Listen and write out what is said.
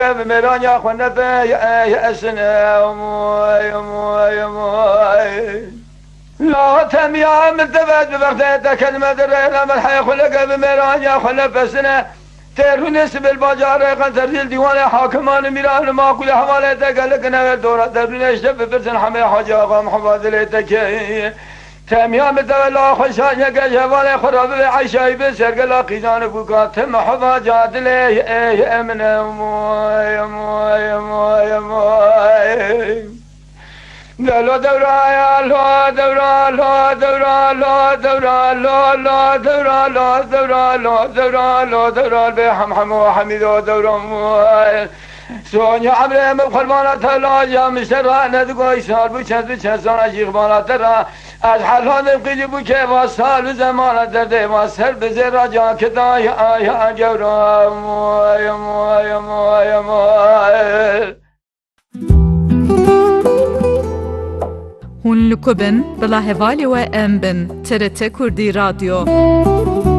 بميران يا اخوانا يأسنا لا تميا من تبعد ببغداد كلمة الرئيلة ملحي خلق بميران يا اخوانا فسنا ترونس بالباجار قد ترجل ديوان حاكمان ميران ما كل حواليتك لكنا دورة ترونس بفرسن حمي حاجة غام حفاظليتك تميا متولى خشان يا جوال خراب عيشاي بسرقلا قيزان بوكات محفاظات لي امن لا دورا يا لا دورا لا دورا لا دورا لا لا دورا لا دورا لا دورا لا دورا بحم حمو حميد دورا سونيا عمري مخربانات لا يا مشترى ندقوا يسار بچند سانا شيخبانات را از حالان قیلی بو که واسال و زمان درده واسر بزر راجا کدا یا جورا هون لکوبن بلا هوالی و ام بن TRT کردی رادیو